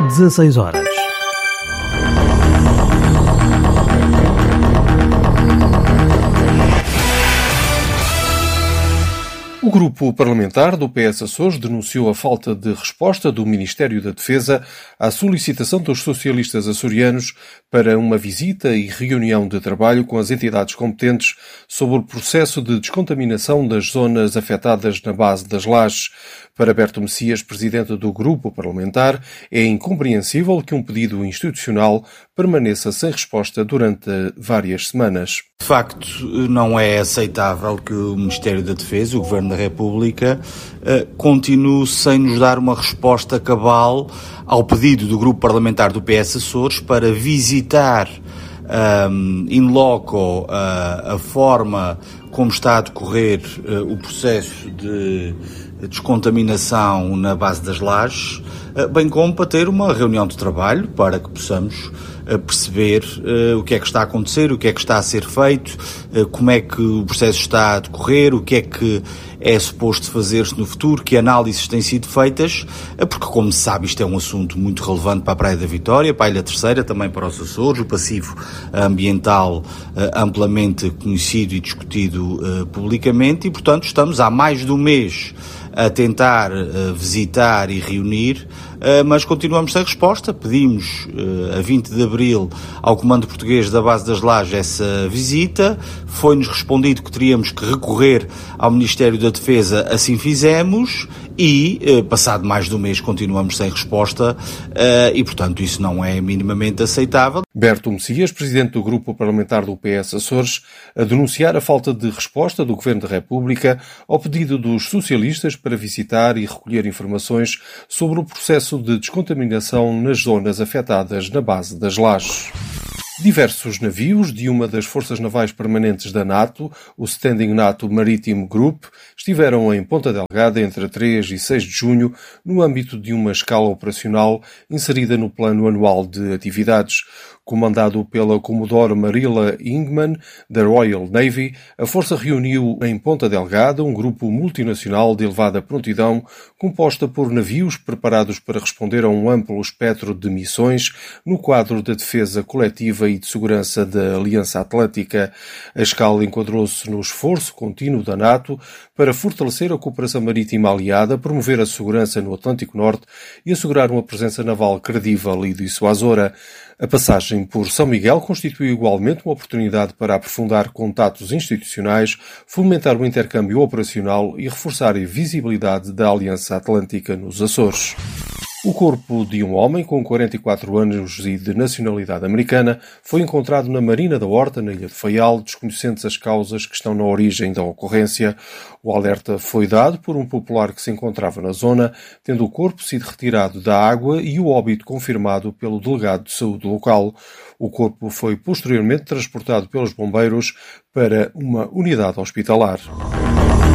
16 horas. O grupo parlamentar do PS Açores denunciou a falta de resposta do Ministério da Defesa à solicitação dos socialistas açorianos para uma visita e reunião de trabalho com as entidades competentes sobre o processo de descontaminação das zonas afetadas na base das lajes. Para Berto Messias, presidente do grupo parlamentar, é incompreensível que um pedido institucional permaneça sem resposta durante várias semanas. De facto, não é aceitável que o Ministério da Defesa, o Governo da República, continue sem nos dar uma resposta cabal ao pedido do grupo parlamentar do PS Açores para visitar in loco a forma como está a decorrer o processo de descontaminação na base das lajes, bem como para ter uma reunião de trabalho para que possamos perceber o que é que está a acontecer, o que é que está a ser feito, como é que o processo está a decorrer, o que é suposto fazer-se no futuro, que análises têm sido feitas, porque, como se sabe, isto é um assunto muito relevante para a Praia da Vitória, para a Ilha Terceira, também para os Açores, o passivo ambiental amplamente conhecido e discutido publicamente, e, portanto, estamos há mais de um mês a tentar visitar e reunir, mas continuamos sem resposta. Pedimos a 20 de abril ao Comando Português da Base das Lajes essa visita, foi-nos respondido que teríamos que recorrer ao Ministério da Defesa, assim fizemos, e passado mais de um mês continuamos sem resposta e, portanto, isso não é minimamente aceitável. Berto Messias, presidente do grupo parlamentar do PS Açores, a denunciar a falta de resposta do Governo da República ao pedido dos socialistas para visitar e recolher informações sobre o processo de descontaminação nas zonas afetadas na base das lajes. Diversos navios de uma das forças navais permanentes da NATO, o Standing NATO Maritime Group, estiveram em Ponta Delgada entre 3 e 6 de junho no âmbito de uma escala operacional inserida no Plano Anual de Atividades. Comandado pela Commodore Marilla Ingman, da Royal Navy, a força reuniu em Ponta Delgada um grupo multinacional de elevada prontidão, composta por navios preparados para responder a um amplo espectro de missões no quadro da defesa coletiva e de segurança da Aliança Atlântica. A escala enquadrou-se no esforço contínuo da NATO para fortalecer a cooperação marítima aliada, promover a segurança no Atlântico Norte e assegurar uma presença naval credível e dissuasora. A passagem por São Miguel constitui igualmente uma oportunidade para aprofundar contatos institucionais, fomentar o intercâmbio operacional e reforçar a visibilidade da Aliança Atlântica nos Açores. O corpo de um homem com 44 anos e de nacionalidade americana foi encontrado na Marina da Horta, na Ilha de Faial, desconhecendo as causas que estão na origem da ocorrência. O alerta foi dado por um popular que se encontrava na zona, tendo o corpo sido retirado da água e o óbito confirmado pelo delegado de saúde local. O corpo foi posteriormente transportado pelos bombeiros para uma unidade hospitalar.